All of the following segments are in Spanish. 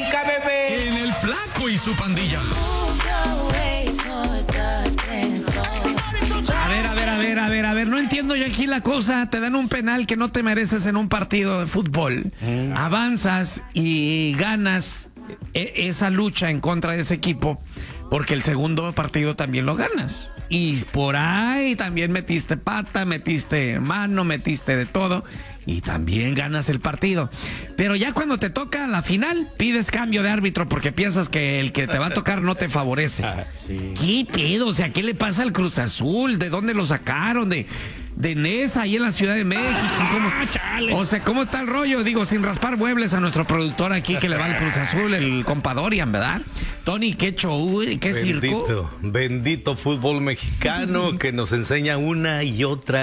América, bebé. En el Flaco y su pandilla. A ver, no entiendo yo aquí la cosa. Te dan un penal que no te mereces en un partido de fútbol. Avanzas y ganas esa lucha en contra de ese equipo, porque el segundo partido también lo ganas. Y por ahí también metiste pata, metiste mano, metiste de todo. Y también ganas el partido. Pero ya cuando te toca la final, pides cambio de árbitro porque piensas que el que te va a tocar no te favorece. Sí. ¿Qué pedo? O sea, ¿qué le pasa al Cruz Azul? ¿De dónde lo sacaron? De Nesa, ahí en la Ciudad de México. O sea, ¿cómo está el rollo? Digo, sin raspar muebles a nuestro productor aquí que le va al Cruz Azul, el compa Dorian, ¿verdad? Tony, qué show, qué circo. Bendito fútbol mexicano que nos enseña una y otra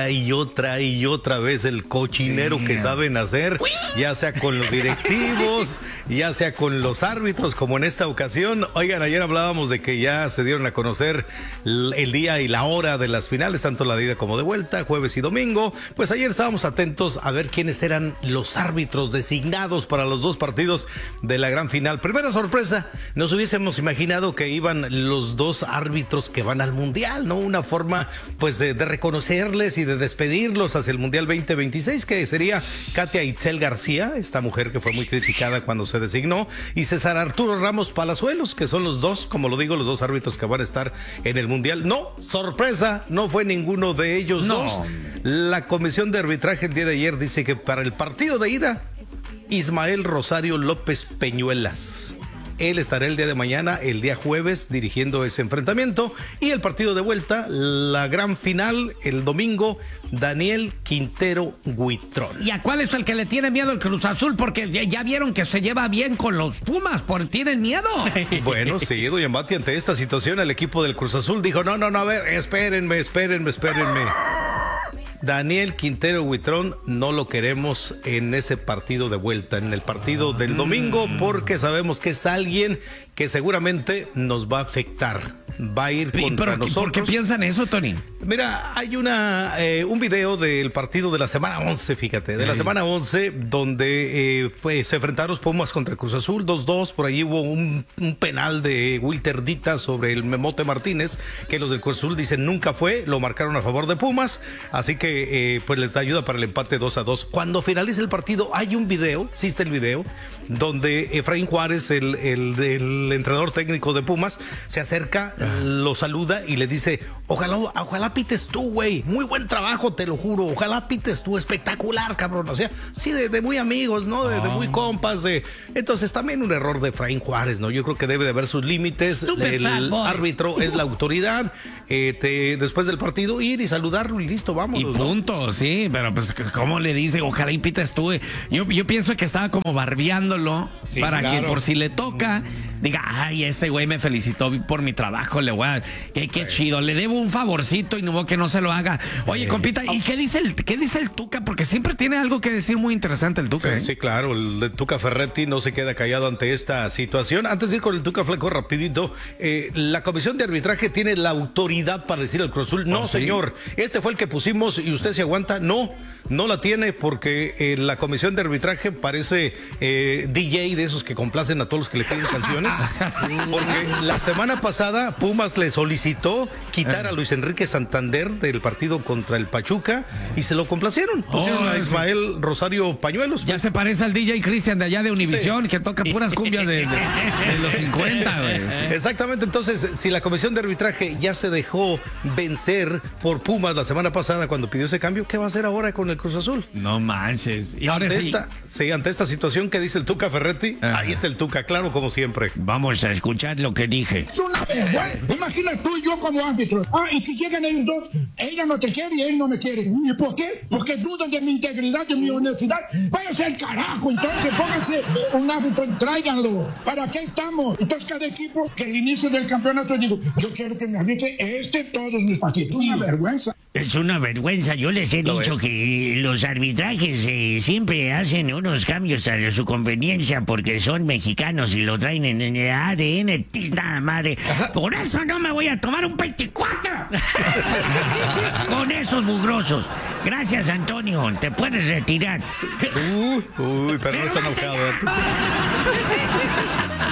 vez el cochinero que saben hacer, ya sea con los directivos, ya sea con los árbitros, como en esta ocasión. Oigan, ayer hablábamos de que ya se dieron a conocer el día y la hora de las finales, tanto la de ida como de vuelta, jueves y domingo. Pues ayer estábamos atentos a ver quiénes eran los árbitros designados para los dos partidos de la gran final. Primera sorpresa, nos hubiésemos imaginado que iban los dos árbitros que van al Mundial, ¿no? Una forma, pues, de reconocerles y de despedirlos hacia el Mundial 2026, que sería Katia Itzel García, esta mujer que fue muy criticada cuando se designó, y César Arturo Ramos Palazuelos, que son los dos, como lo digo, los dos árbitros que van a estar en el Mundial. No, sorpresa, no fue ninguno de ellos dos. La comisión de arbitraje el día de ayer dice que para el partido de ida, Ismael Rosario López Peñuelas. Él estará el día de mañana, el día jueves, dirigiendo ese enfrentamiento. Y el partido de vuelta, la gran final, el domingo, Daniel Quintero Huitrón. ¿Y a cuál es el que le tiene miedo el Cruz Azul? Porque ya vieron que se lleva bien con los Pumas, ¿tienen miedo? Bueno, sí, doña Mati, ante esta situación, el equipo del Cruz Azul dijo, no, a ver, espérenme. Daniel Quintero Huitrón no lo queremos en ese partido de vuelta, en el partido del domingo, porque sabemos que es alguien que seguramente nos va a afectar. Va a ir contra nosotros. ¿Por qué piensan eso, Tony? Mira, hay un video del partido de la semana 11, fíjate, de la semana 11, donde se enfrentaron los Pumas contra el Cruz Azul, 2-2, por ahí hubo un penal de Wilter Dita sobre el Memote Martínez, que los del Cruz Azul dicen nunca fue, lo marcaron a favor de Pumas, así que pues les da ayuda para el empate 2-2. Cuando finaliza el partido, hay un video, existe el video, donde Efraín Juárez, el entrenador técnico de Pumas, se acerca, lo saluda y le dice, ojalá pites tú, güey, muy buen trabajo, te lo juro, ojalá pites tú, espectacular, cabrón, o sea, sí, de muy amigos, ¿no? De muy compas, entonces también un error de Efraín Juárez, ¿no? Yo creo que debe de haber sus límites, el árbitro es la autoridad, después del partido ir y saludarlo y listo, vamos. Y punto, ¿no? Sí, pero pues, ¿cómo le dice? Ojalá y pites tú, yo pienso que estaba como barbeándolo, sí, para que por si le toca, diga, ay, ese güey me felicitó por mi trabajo, le voy a, qué chido, le debo un favorcito y no que no se lo haga. Oye, compita, ¿y qué dice el Tuca? Porque siempre tiene algo que decir muy interesante el Tuca. Sí, claro, el Tuca Ferretti no se queda callado ante esta situación. Antes de ir con el Tuca Flaco, rapidito, la comisión de arbitraje tiene la autoridad para decir al Cruz Azul, no, ¿sí? Señor, este fue el que pusimos y usted se aguanta. No la tiene porque la comisión de arbitraje parece DJ de esos que complacen a todos los que le piden canciones. Porque la semana pasada Pumas le solicitó quitar a Luis Enrique Santander del partido contra el Pachuca y se lo complacieron. Pusieron a Ismael Rosario Pañuelos. Ya se parece al DJ Cristian de allá de Univisión, sí, que toca puras cumbias de los 50. Güey, sí. Exactamente, entonces si la comisión de arbitraje ya se dejó vencer por Pumas la semana pasada cuando pidió ese cambio, ¿qué va a hacer ahora con el Cruz Azul? No manches. Y ahora ante esta situación que dice el Tuca Ferretti, ahí está el Tuca, claro, como siempre. Vamos a escuchar lo que dije. Es una vergüenza. Imagina tú y yo como árbitro. Y que llegan ellos dos, ella no te quiere y él no me quiere. ¿Y por qué? Porque dudan de mi integridad, de mi honestidad. Váyase al carajo, entonces pónganse un árbitro y tráiganlo. ¿Para qué estamos? Entonces cada equipo que al inicio del campeonato digo, yo quiero que me arbitre todos mis partidos. Es una vergüenza. Es una vergüenza. Yo les he dicho que los arbitrajes siempre hacen unos cambios a su conveniencia porque son mexicanos y lo traen en el ADN, nada madre. Por eso no me voy a tomar un 24 con esos mugrosos. Gracias, Antonio. Te puedes retirar. Uy, pero no está enojado.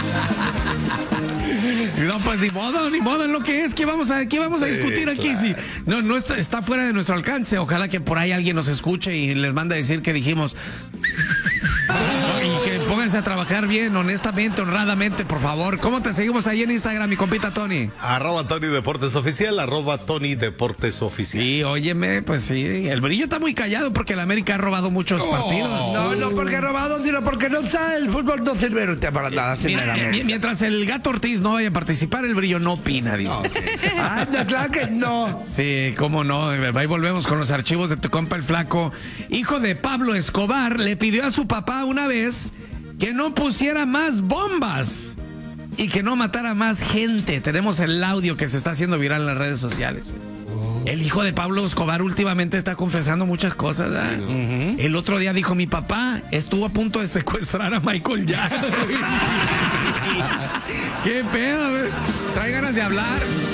No, pues ni modo, es lo que es. ¿Qué vamos a discutir aquí? Claro. Si no está fuera de nuestro alcance. Ojalá que por ahí alguien nos escuche y les mande a decir que dijimos. Y que pónganse a trabajar bien, honestamente, honradamente, por favor. ¿Cómo te seguimos ahí en Instagram, mi compita Tony? @Tony Deportes Oficial, @Tony Deportes Oficial. Sí, óyeme, pues sí. El Brillo está muy callado porque el América ha robado muchos partidos. No porque ha robado, sino porque no está. El fútbol no sirve para nada. Mientras el Gato Ortiz no vaya a participar, el Brillo no opina, dice. Anda, claro que no. Sí, cómo no. Ahí volvemos con los archivos de tu compa el Flaco. Hijo de Pablo Escobar le pidió a su papá una vez que no pusiera más bombas y que no matara más gente. Tenemos el audio que se está haciendo viral en las redes sociales. El hijo de Pablo Escobar últimamente está confesando muchas cosas. El otro día dijo: mi papá estuvo a punto de secuestrar a Michael Jackson. ¿Qué pedo? Trae ganas de hablar.